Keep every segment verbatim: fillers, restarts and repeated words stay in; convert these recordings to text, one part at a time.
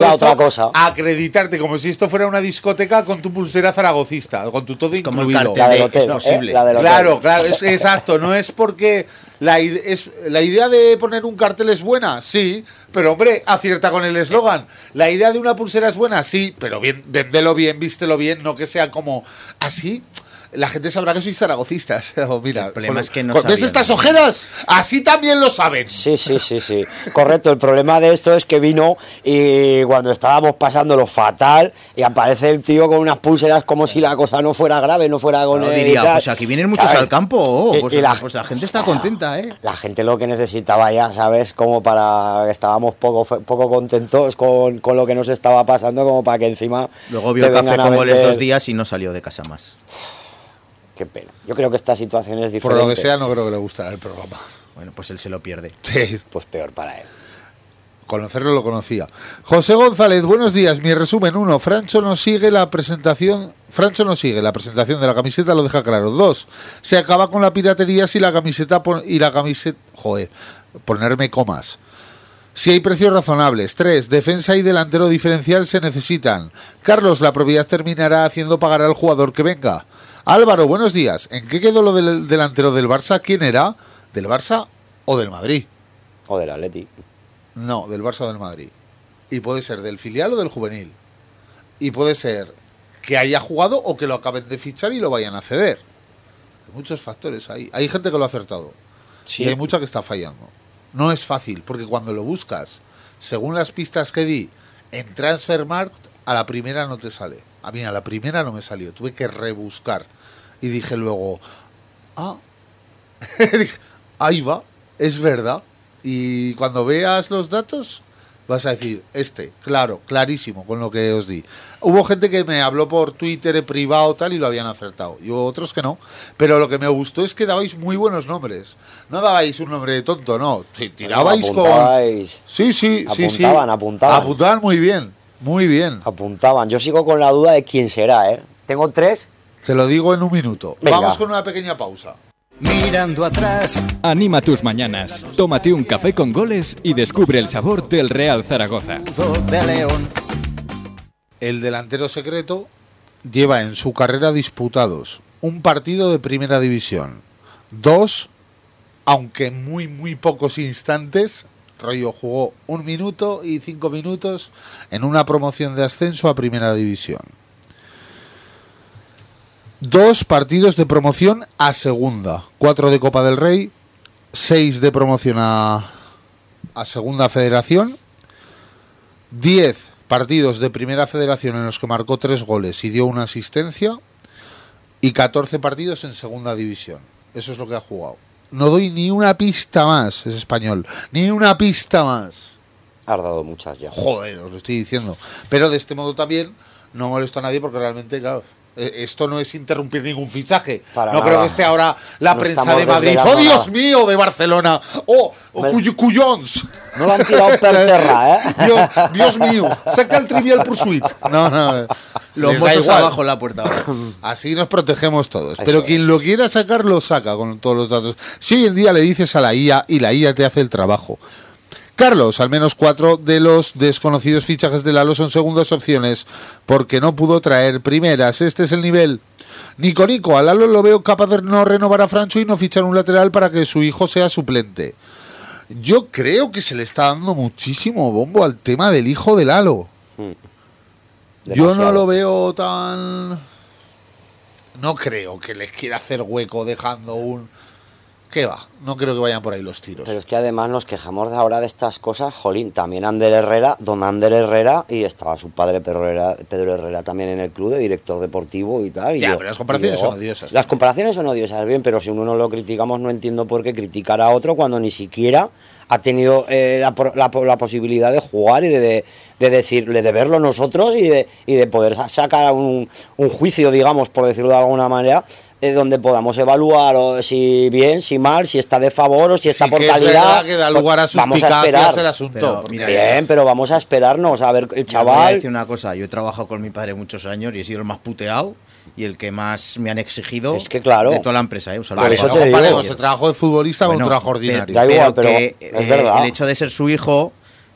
la otra cosa. Acreditarte como si esto fuera una discoteca con tu pulsera zaragocista, con tu todo es como incluido. el cartel de hotel, es posible. ¿eh? La del hotel. Claro, claro, es exacto. No es porque la, ide- es, la idea de poner un cartel es buena, sí, pero hombre, acierta con el eslogan. La idea de una pulsera es buena, sí, pero bien, véndelo bien, vístelo bien, no que sea como así. La gente sabrá que sois zaragocistas. Oh, mira, El problema con- es que no con- ¿ves sabían. estas ojeras? Así también lo saben. Sí, sí, sí, sí. Correcto. El problema de esto es que vino y cuando estábamos pasándolo fatal y aparece el tío con unas pulseras como si la cosa no fuera grave, no fuera con No, él y diría, tal. pues aquí vienen muchos Claro. al campo, oh, Y- pues, y la- pues la gente está contenta, ¿eh? La gente lo que necesitaba ya, ¿sabes? Como para que estábamos poco fe- poco contentos con, con lo que nos estaba pasando, como para que encima Luego vio te el café vengan a con goles vender. dos días y no salió de casa más. Qué pena. Yo creo que esta situación es Por diferente. lo que sea, no creo que le gustará el programa. Bueno, pues él se lo pierde. Sí, Pues peor para él. conocerlo lo conocía. José González, buenos días. Mi resumen: uno, Francho no sigue la presentación. Francho no sigue la presentación de la camiseta, lo deja claro. Dos, se acaba con la piratería si la camiseta pon- y la camiseta. Joder, ponerme comas. Si hay precios razonables. Tres, defensa y delantero diferencial se necesitan. Carlos, la propiedad terminará haciendo pagar al jugador que venga. Álvaro, buenos días. ¿En qué quedó lo del delantero del Barça? ¿Quién era? ¿Del Barça o del Madrid? O del Atleti. No, del Barça o del Madrid. Y puede ser del filial o del juvenil. Y puede ser que haya jugado o que lo acaben de fichar y lo vayan a ceder. Hay muchos factores ahí. Hay gente que lo ha acertado. Sí. Y hay mucha que está fallando. No es fácil, porque cuando lo buscas, según las pistas que di, en Transfermarkt, a la primera no te sale. A mí a la primera no me salió. Tuve que rebuscar. Y dije luego, ah, dije, ahí va, es verdad. Y cuando veas los datos, vas a decir, este, claro, clarísimo con lo que os di. Hubo gente que me habló por Twitter en privado tal y lo habían acertado. Y hubo otros que no. Pero lo que me gustó es que dabais muy buenos nombres. No dabais un nombre tonto, no. Ti- Tirabais con... Apuntabais. Sí, sí, sí, sí. Apuntaban, apuntaban. Apuntaban muy bien, muy bien. Apuntaban. Yo sigo con la duda de quién será, ¿eh? Tengo tres. Te lo digo en un minuto. Venga. Vamos con una pequeña pausa. Mirando atrás. Anima tus mañanas, tómate un café con goles y descubre el sabor del Real Zaragoza. De León. El delantero secreto lleva en su carrera disputados un partido de primera división, dos, aunque en muy muy pocos instantes, rollo jugó un minuto y cinco minutos en una promoción de ascenso a primera división. Dos partidos de promoción a segunda, cuatro de Copa del Rey, seis de promoción a, a segunda federación, diez partidos de primera federación en los que marcó tres goles y dio una asistencia, y catorce partidos en segunda división. Eso es lo que ha jugado. No doy ni una pista más, es español, ni una pista más. Has dado muchas ya. Joder, os lo estoy diciendo. Pero de este modo también no molesto a nadie porque realmente, claro, eh, esto no es interrumpir ningún fichaje. Para no nada. creo que esté ahora la No prensa estamos de Madrid. ¡Oh, desvelando Dios nada. mío! De Barcelona. ¡Oh! oh Me- Cuy- Cuyons! No lo han tirado per terra, ¿eh? Dios, Dios mío, saca el Trivial Pursuit. No, no. Los les da mozos igual. abajo en la puerta ahora. Así nos protegemos todos. Eso Pero es. quien lo quiera sacar, lo saca con todos los datos. Si hoy en día le dices a la I A y la I A te hace el trabajo. Carlos, al menos cuatro de los desconocidos fichajes de Lalo son segundas opciones porque no pudo traer primeras. Este es el nivel. Nico Nico, a Lalo lo veo capaz de no renovar a Francho y no fichar un lateral para que su hijo sea suplente. Yo creo que se le está dando muchísimo bombo al tema del hijo de Lalo. Yo no Demasiado. lo veo tan... No creo que les quiera hacer hueco dejando un... ¿Qué va? No creo que vayan por ahí los tiros. Pero es que además nos quejamos de ahora de estas cosas, jolín, también Ander Herrera, don Ander Herrera, y estaba su padre Pedro Herrera, Pedro Herrera también en el club de director deportivo y tal. Y Ya, yo- pero las comparaciones y yo- son odiosas. Las comparaciones son odiosas, bien, pero si uno no lo criticamos, no entiendo por qué criticar a otro cuando ni siquiera ha tenido eh, la, por- la, la posibilidad de jugar y de, de, de decirle, de verlo nosotros y de, y de poder sa- sacar un, un juicio, digamos, por decirlo de alguna manera, eh, donde podamos evaluar o si bien, si mal, si está de favor o si está Sí por que es calidad. verdad que da lugar a Pues vamos a suspicacias esperar. el asunto. Pero, porque- mira, Bien, pero vamos a esperarnos a ver el Yo voy a chaval. decir una cosa, yo he trabajado con mi padre muchos años y he sido el más puteado y el que más me han exigido Es que claro. de toda la empresa. ¿eh? Un saludo. Vale, eso no te digo. comparemos el trabajo de futbolista con un Bueno, trabajo ordinario. Da igual, pero que, es eh, verdad. el hecho de ser su hijo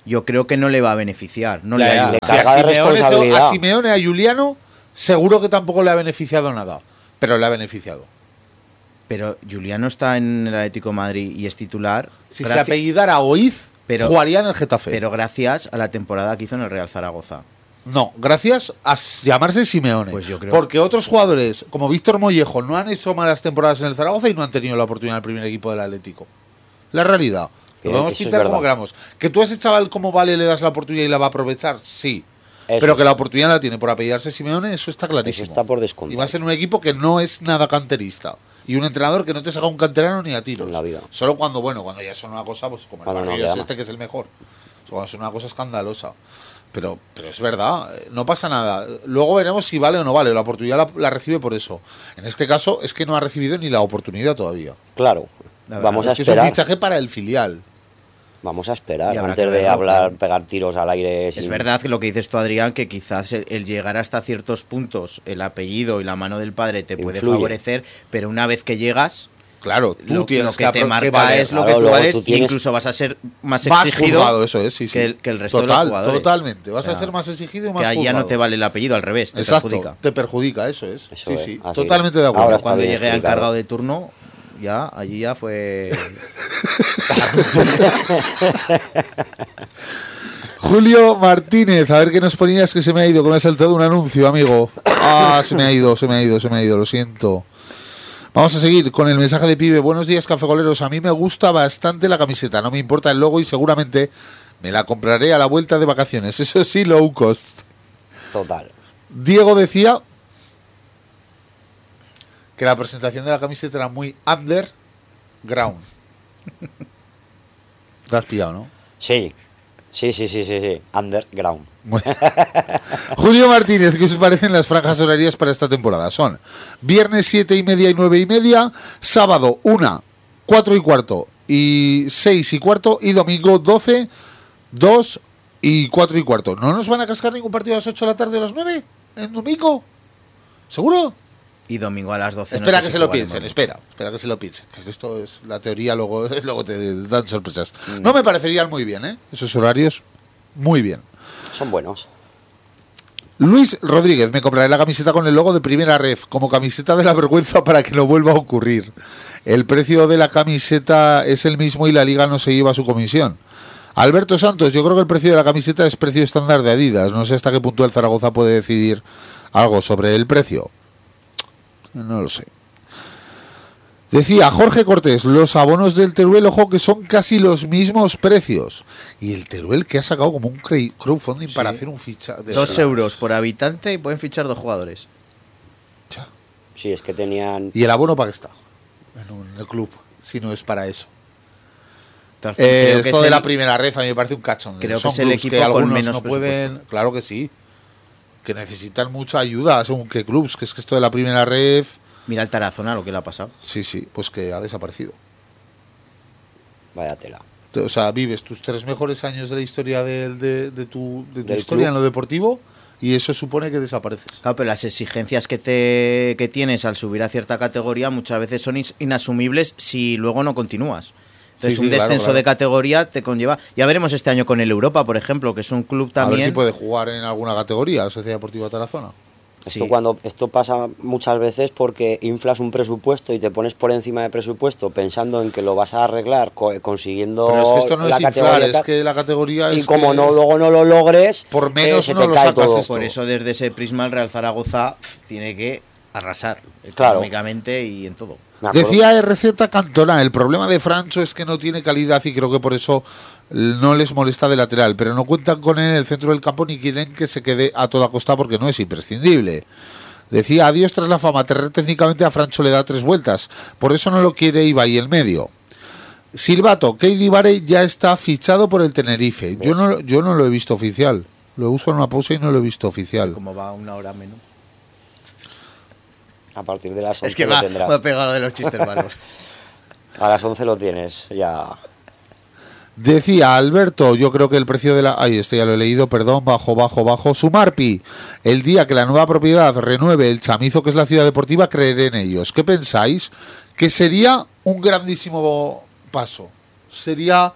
yo creo que no le va a beneficiar. No Ya, le ya. ayuda. Si a carga de Simeone, responsabilidad. a Simeone, a Juliano, seguro que tampoco le ha beneficiado nada, pero le ha beneficiado. Pero Juliano está en el Atlético de Madrid y es titular. Si se graci- apellidara Oiz, Pero- jugaría en el Getafe. pero gracias a la temporada que hizo en el Real Zaragoza. No, gracias a s- llamarse Simeone. Pues yo creo- Porque otros jugadores, como Víctor Mollejo, no han hecho malas temporadas en el Zaragoza y no han tenido la oportunidad del primer equipo del Atlético. La realidad. Lo Bien, podemos eso es pintar como verdad. queramos. Que tú a ese chaval como Vale le das la oportunidad y la va a aprovechar, sí. Eso Pero es. que la oportunidad la tiene por apellidarse Simeone, eso está clarísimo. Eso está por descontar. Y va a ser un equipo que no es nada canterista. Y un entrenador que no te saca un canterano ni a tiros. En la vida. Solo cuando, bueno, cuando ya son una cosa, pues como el Cuando no barrio queda es más. este que es el mejor. Cuando son una cosa escandalosa. Pero, pero es verdad, eh, no pasa nada. Luego veremos si vale o no vale. La oportunidad la, la recibe por eso. En este caso es que no ha recibido ni la oportunidad todavía. Claro. La verdad Vamos a es que es un esperar. fichaje para el filial. Vamos a esperar Y habrá antes que de verlo, hablar, claro. pegar tiros al aire. Es sin- verdad que lo que dices tú, Adrián, que quizás el, el llegar hasta ciertos puntos, el apellido y la mano del padre te puede Influye. favorecer, pero una vez que llegas, Claro, tú lo, tienes lo que, apro- te marca valer. es lo Claro, que tú luego vales tú e tienes- incluso vas a ser más Más exigido juzgado, eso es, sí, sí. que, el, que el resto Total, de los jugadores. Totalmente. Vas O sea, a ser más exigido y más que ahí ya no juzgado. te vale el apellido, al revés, te Exacto, perjudica. te perjudica, eso es. Eso sí, es, sí, así totalmente es. de acuerdo. Ahora está Cuando bien llegué a explicado. encargado de turno, ya allí ya fue... Julio Martínez, a ver qué nos ponías que se me ha ido, que me ha saltado un anuncio, amigo. Ah, se me ha ido, se me ha ido, se me ha ido, lo siento. Vamos a seguir con el mensaje de Pibe. Buenos días, cafegoleros. A mí me gusta bastante la camiseta, no me importa el logo y seguramente me la compraré a la vuelta de vacaciones. Eso sí, low cost. Total. Diego decía que la presentación de la camiseta era muy underground. Te has pillado, ¿no? Sí. Sí, sí, sí, sí, sí. Underground. Bueno. Julio Martínez, ¿qué os parecen las franjas horarias para esta temporada? Son viernes siete y media y nueve y media, sábado una, cuatro y cuarto y seis y cuarto y domingo doce, dos y cuatro y cuarto. ¿No nos van a cascar ningún partido a las ocho de la tarde o a las nueve? ¿En domingo? ¿Seguro? Y domingo a las doce. Espera no sé que si se lo jugaremos. piensen, espera, espera que se lo piensen. Que esto es la teoría, luego, luego te dan sorpresas. No me parecerían muy bien, ¿eh? Esos horarios, muy bien. Son buenos. Luis Rodríguez, me compraré la camiseta con el logo de Primera Ref, como camiseta de la vergüenza para que no vuelva a ocurrir. El precio de la camiseta es el mismo y la liga no se lleva su comisión. Alberto Santos, yo creo que el precio de la camiseta es precio estándar de Adidas. No sé hasta qué punto el Zaragoza puede decidir algo sobre el precio. No lo sé. Decía Jorge Cortés, los abonos del Teruel, ojo, que son casi los mismos precios. Y el Teruel que ha sacado como un cre- crowdfunding Sí. para hacer un fichaje. Dos euros por habitante y pueden fichar dos jugadores. Sí, es que tenían... ¿Y el abono para qué está? En, un, en el club, si no es para eso. Entonces, Eh, creo que esto es de el- la primera ref a mí me parece un cachón. Creo que Son es el clubs equipo que con algunos menos no pueden. Claro que sí. Que necesitan mucha ayuda, según qué clubs. Que es que esto de la primera ref. Mira el Tarazona lo que le ha pasado. Sí, sí, pues que ha desaparecido. Vaya tela. O sea, vives tus tres mejores años de la historia del- de, de tu, de tu Del historia club. en lo deportivo y eso supone que desapareces. Claro, pero las exigencias que te que tienes al subir a cierta categoría muchas veces son ins- inasumibles si luego no continúas. Entonces, Sí, sí, un claro, descenso claro. de categoría te conlleva. Ya veremos este año con el Europa, por ejemplo, que es un club A también. ver si puede jugar en alguna categoría, la Sociedad Deportiva Tarazona. Esto Sí. cuando esto pasa muchas veces porque inflas un presupuesto y te pones por encima de presupuesto pensando en que lo vas a arreglar co- consiguiendo Pero es que esto no la es inflar, categoría es tal, que la categoría y es. como que no luego no lo logres Por menos eh, se no te lo cae sacas todo. esto. Por eso, desde ese prisma, el Real Zaragoza pf, tiene que arrasar Claro. económicamente y en todo. Me acuerdo- Decía R Z Cantona, el problema de Francho es que no tiene calidad y creo que por eso no les molesta de lateral, pero no cuentan con él en el centro del campo ni quieren que se quede a toda costa porque no es imprescindible. Decía, adiós tras la fama, Terrer técnicamente a Francho le da tres vueltas, por eso no lo quiere Ibai el medio. Silvato, Keidi Bare ya está fichado por el Tenerife. Yo no, yo no lo he visto oficial. Lo uso en una pausa y no lo he visto oficial. Como va una hora menos. a partir de las once Es que lo va, tendrás. me ha pegado de los chistes malos. A las once lo tienes, ya. Decía Alberto, yo creo que el precio de la... Ay, este ya lo he leído, perdón, bajo, bajo, bajo. Sumarpi, el día que la nueva propiedad renueve el chamizo que es la ciudad deportiva, creeré en ellos. ¿Qué pensáis? Que sería un grandísimo paso. Sería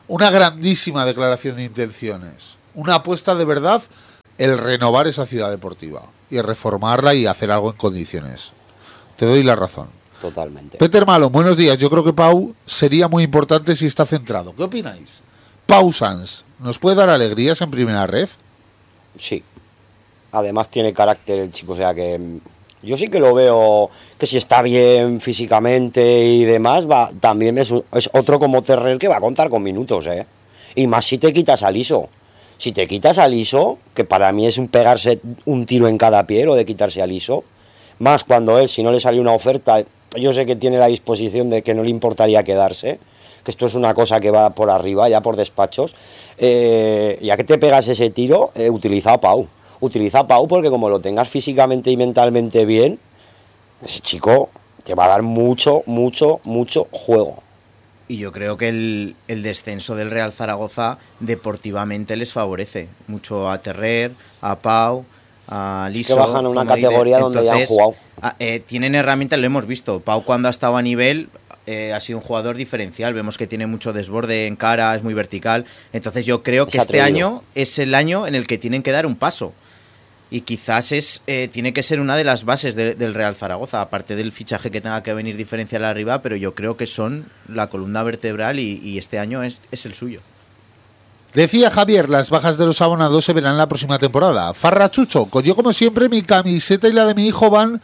una grandísima declaración de intenciones. Una apuesta de verdad el renovar esa ciudad deportiva y reformarla y hacer algo en condiciones. Te doy la razón. Totalmente. Peter Malo, buenos días. Yo creo que Pau sería muy importante si está centrado. ¿Qué opináis? Pau Sans, ¿nos puede dar alegrías en primera ref? Sí. Además tiene carácter el chico, o sea que yo sí que lo veo que si está bien físicamente y demás, va también es, es otro como Terrer que va a contar con minutos, ¿eh? Y más si te quitas al ISO. Si te quitas al ISO, que para mí es un pegarse un tiro en cada pie, lo de quitarse al ISO, más cuando él, si no le sale una oferta, yo sé que tiene la disposición de que no le importaría quedarse, que esto es una cosa que va por arriba, ya por despachos, eh, ya que te pegas ese tiro, eh, utiliza a Pau. Utiliza a Pau porque como lo tengas físicamente y mentalmente bien, ese chico te va a dar mucho, mucho, mucho juego. Y yo creo que el, el descenso del Real Zaragoza deportivamente les favorece mucho a Terrer, a Pau, a Liso. Que bajan a una categoría donde Entonces, ya han jugado. A, eh, tienen herramientas, lo hemos visto. Pau cuando ha estado a nivel eh, ha sido un jugador diferencial. Vemos que tiene mucho desborde en cara, es muy vertical. Entonces yo creo que Es este atrevido. año es el año en el que tienen que dar un paso. Y quizás es eh, tiene que ser una de las bases de, del Real Zaragoza, aparte del fichaje que tenga que venir diferencial arriba, pero yo creo que son la columna vertebral y, y este año es, es el suyo. Decía Javier, las bajas de los abonados se verán la próxima temporada. Farrachucho, yo como siempre mi camiseta y la de mi hijo van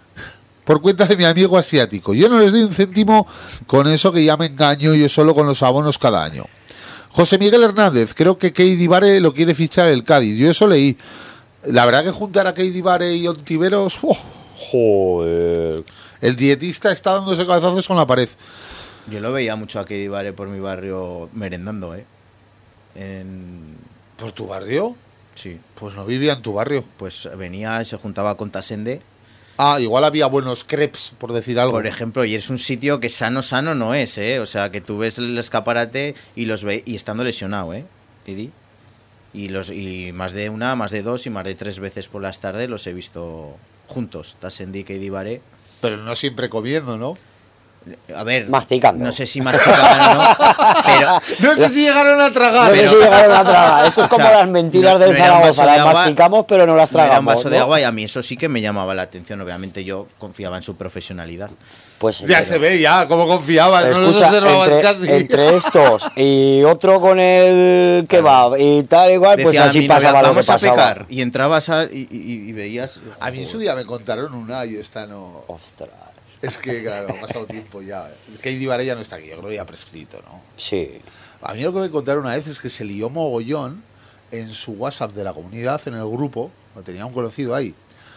por cuenta de mi amigo asiático. Yo no les doy un céntimo con eso que ya me engaño yo solo con los abonos cada año. José Miguel Hernández, creo que Keidi Vare lo quiere fichar el Cádiz. Yo eso leí. La verdad que juntar a Keidi Vare y Ontiveros, ¡oh! Joder. El dietista está dándose cabezazos con la pared. Yo lo veía mucho a Keidi Vare por mi barrio merendando, ¿eh? En... ¿Por tu barrio? Sí, Pues no vivía en tu barrio. pues venía y se juntaba con Tasende, Ah, igual había buenos crepes, por decir algo. por ejemplo, y es un sitio que sano, sano no es, ¿eh? O sea, que tú ves el escaparate y los ve y estando lesionado, ¿eh? Keidi. Y, los, y más de una, más de dos y más de tres veces por las tardes los he visto juntos, Tasende y Keidi Vare. Pero no siempre comiendo, ¿no? A ver, Masticando. no sé si masticaban o no, pero No sé si llegaron a No tragar. sé si llegaron a tragar. Esto es como O sea, las mentiras no- del no era un vaso Zaragoza. de Las agua, masticamos, pero no las no era tragamos. un vaso de ¿no? agua y a mí eso sí que me llamaba la atención. Obviamente yo confiaba en su profesionalidad. Pues Ya pero- se ve, ya, cómo confiabas. No los Escucha, observabas entre, casi. entre estos y otro con el kebab y tal igual, pues Decía a así mi novia, pasaba lo que vamos a pasaba. pecar. Y entrabas a- y, y- y veías... A mí en su día me contaron una y esta no. Ostras. Es que, claro, ha pasado tiempo ya. Keidi Vare ya no está aquí, yo creo que ya prescrito, ¿no? Sí. A mí lo que me contaron una vez es que se lió mogollón en su WhatsApp de la comunidad, en el grupo, lo tenía un conocido ahí,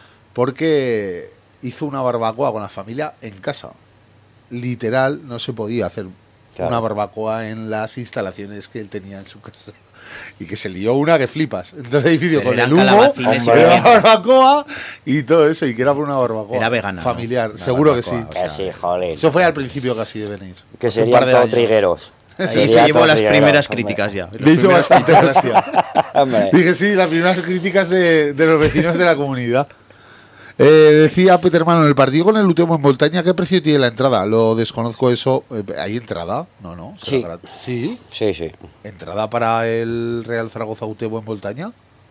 porque hizo una barbacoa con la familia en casa. Literal, no se podía hacer Claro. una barbacoa en las instalaciones que él tenía en su casa. Y que se lió una que flipas. Entonces el edificio Pero con eran el humo, calabacines y de la pimienta. barbacoa y todo eso, y que era por una barbacoa. Era vegana, ¿no? familiar, La seguro que sí. barbacoa, o Que sea, sí, joder. Eso fue al principio casi de venir. Que Hace un serían par de todos años. trigueros. Ahí Serían se llevó todos las trigueros, primeras hombre. críticas ya. Los Le hizo primeros bastante críticas. gracia. Hombre. Dije, sí, las primeras críticas de, de los vecinos de la comunidad. Eh, decía Peter Mano, en el partido con el Utemo en Montaña, ¿qué precio tiene la entrada? Lo desconozco eso. Eh, ¿Hay entrada? No, no. Sí. será gratis. Sí. Sí, sí. ¿Entrada para el Real Zaragoza Utemo en Montaña?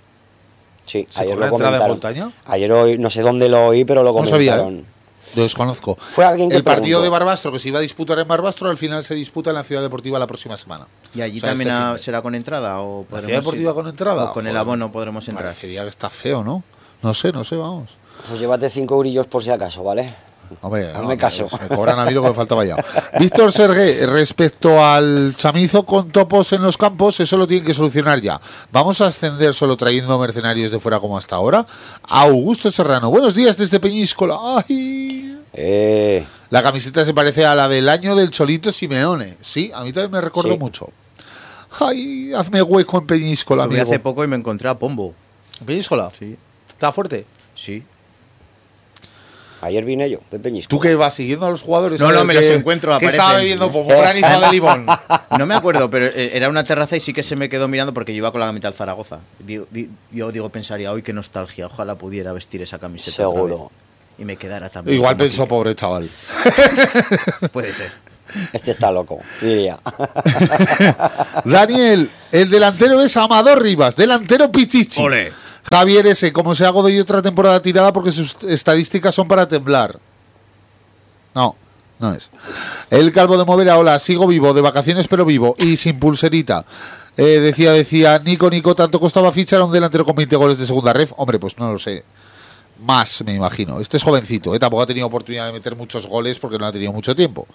Sí, ¿Se ayer cobra lo entrada en comentaron. Montaña? Ayer oí, no sé dónde lo oí, pero lo No sabía, comentaron. ¿eh? Lo desconozco. Fue alguien que El partido preguntó. de Barbastro, que se iba a disputar en Barbastro, al final se disputa en la Ciudad Deportiva la próxima semana. ¿Y allí O sea, también este ha- fin de- será con entrada? ¿O ¿La podremos Ciudad Deportiva ir? con entrada? ¿O con el Joder, abono podremos entrar? Parecería que está feo, ¿no? No sé, no sé, vamos. Pues llévate cinco eurillos por si acaso, ¿vale? Hombre, Hazme no, me, caso. me cobran a mí lo que me faltaba ya. Víctor Sergué, respecto al chamizo con topos en los campos, eso lo tienen que solucionar ya. ¿Vamos a ascender solo trayendo mercenarios de fuera como hasta ahora? Augusto Serrano, buenos días desde Peñíscola. ¡Ay! Eh, La camiseta se parece a la del año del Cholito Simeone. Sí, a mí también me recuerdo Sí. mucho. ¡Ay! Hazme hueco en Peñíscola, Estuve amigo. hace poco y me encontré a Pombo. ¿En Peñíscola? Sí. ¿Está fuerte? Sí. ayer vine yo, de Peñisco. ¿Tú que vas siguiendo a los jugadores? No, a no, ver me qué- los encuentro, ¿Qué aparecen. estaba bebiendo? Como granizo de limón. No me acuerdo, pero eh, era una terraza y sí que se me quedó mirando porque yo iba con la camiseta del Zaragoza. Digo- di- yo digo, pensaría, hoy qué nostalgia, ojalá pudiera vestir esa camiseta otra Seguro. vez. Y me quedara también. Igual como pensó, Quique. pobre chaval. Puede ser. Este está loco, diría. Daniel, el delantero es Amador Rivas, delantero Pichichi. Ole. Javier S., como se hago doy otra temporada tirada porque sus estadísticas son para temblar. No, no es. El Calvo de Movera, hola, sigo vivo, de vacaciones pero vivo y sin pulserita. Eh, decía, decía, Nico, Nico, ¿tanto costaba fichar a un delantero con veinte goles de segunda ref? Hombre, pues no lo sé. Más, me imagino. Este es jovencito, ¿eh? Tampoco ha tenido oportunidad de meter muchos goles porque no ha tenido mucho tiempo.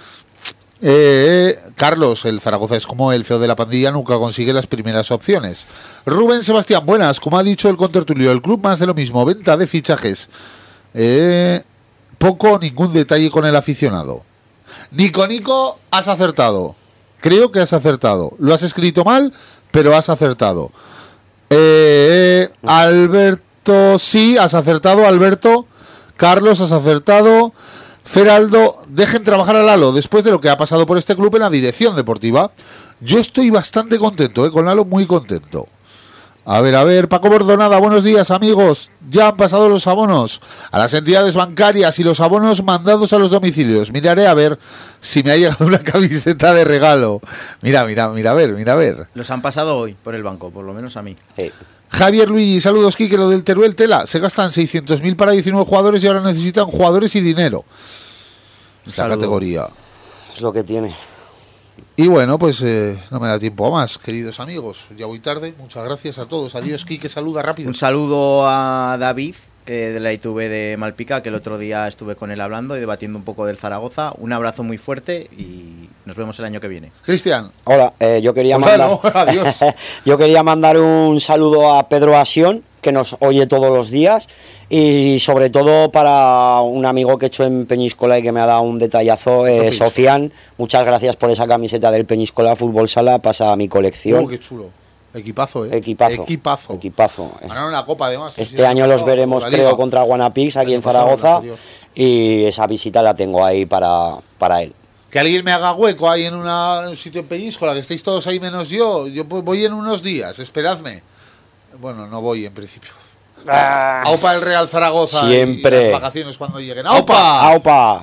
Eh, Carlos, el Zaragoza es como el feo de la pandilla, nunca consigue las primeras opciones. Rubén Sebastián, buenas, como ha dicho el contertulio, el club más de lo mismo, venta de fichajes. Eh, poco o ningún detalle con el aficionado. Nico, Nico, has acertado. Creo que has acertado. Lo has escrito mal, pero has acertado. Eh, Alberto, sí, has acertado, Alberto. Carlos, has acertado. Feraldo, dejen trabajar a Lalo después de lo que ha pasado por este club en la dirección deportiva. Yo estoy bastante contento, ¿eh? Con Lalo muy contento. A ver, a ver, Paco Bordonada, buenos días amigos. Ya han pasado los abonos a las entidades bancarias y los abonos mandados a los domicilios. Miraré a ver si me ha llegado una camiseta de regalo. Mira, mira, mira a ver, mira a ver. Los han pasado hoy por el banco, por lo menos a mí. Sí. Javier Luigi, saludos Quique, lo del Teruel Tela. Se gastan seiscientos mil para diecinueve jugadores y ahora necesitan jugadores y dinero. Esta Saludo. categoría. Es lo que tiene. Y bueno, pues eh, no me da tiempo a más, queridos amigos. Ya voy tarde. Muchas gracias a todos. Adiós, Quique, saluda rápido. Un saludo a David, que de la I T V de Malpica, que el otro día estuve con él hablando y debatiendo un poco del Zaragoza. Un abrazo muy fuerte y nos vemos el año que viene. Cristian. Hola, eh, yo quería Bueno, mandar adiós. yo quería mandar un saludo a Pedro Asión, que nos oye todos los días, y sobre todo para un amigo que he hecho en Peñíscola y que me ha dado un detallazo, eh, Sofian. Muchas gracias por esa camiseta del Peñíscola Fútbol Sala, pasa a mi colección. Oh, qué chulo. Equipazo, ¿eh? Equipazo. Equipazo. Equipazo. Ganaron la Copa, además. Este año los veremos, creo, contra Guanapix aquí en Zaragoza, y esa visita la tengo ahí para, para él. Que alguien me haga hueco ahí en, una, en un sitio en Peñíscola, que estéis todos ahí menos yo. Yo voy en unos días, esperadme. Bueno, no voy en principio. Ah, Aupa el Real Zaragoza. Siempre. Y las vacaciones cuando lleguen. ¡Aupa! ¡Aupa!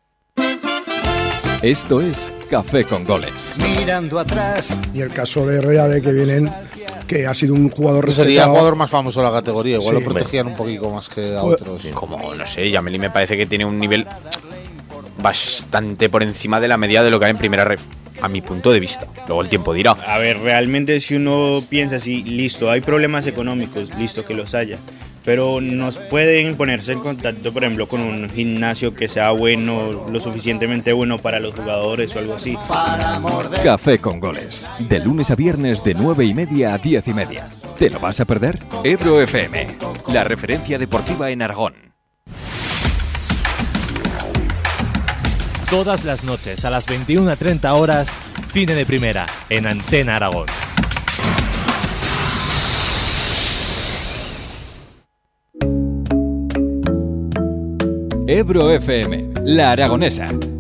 Esto es Café con Goles. Mirando atrás. Y el caso de Herrera, de que vienen, que ha sido un jugador Sería el respetado. jugador más famoso de la categoría. Igual Sí. lo protegían un poquito más que a Pues- otros. Como, no sé, Yameli me parece que tiene un nivel bastante por encima de la media de lo que hay en primera ref, a mi punto de vista. Luego el tiempo dirá. A ver, realmente si uno piensa así, listo, hay problemas económicos, listo que los haya, pero nos pueden ponerse en contacto, por ejemplo, con un gimnasio que sea bueno, lo suficientemente bueno para los jugadores o algo así. Café con Goles. De lunes a viernes de nueve y media a diez y media. ¿Te lo vas a perder? Ebro F M, la referencia deportiva en Aragón. Todas las noches a las veintiuna treinta horas, Cine de Primera, en Antena Aragón. Ebro F M, la aragonesa.